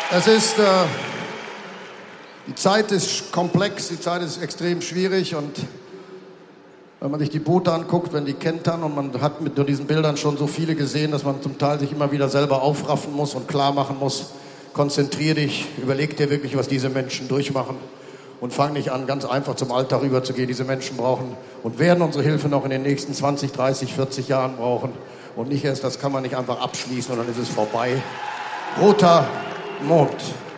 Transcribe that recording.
Es ist, die Zeit ist komplex, die Zeit ist extrem schwierig und wenn man sich die Boote anguckt, wenn die kentern und man hat mit diesen Bildern schon so viele gesehen, dass man zum Teil sich immer wieder selber aufraffen muss und klar machen muss, konzentrier dich, überleg dir wirklich, was diese Menschen durchmachen und fang nicht an, ganz einfach zum Alltag rüberzugehen. Diese Menschen brauchen und werden unsere Hilfe noch in den nächsten 20, 30, 40 Jahren brauchen und nicht erst, das kann man nicht einfach abschließen und dann ist es vorbei. Roter Mond.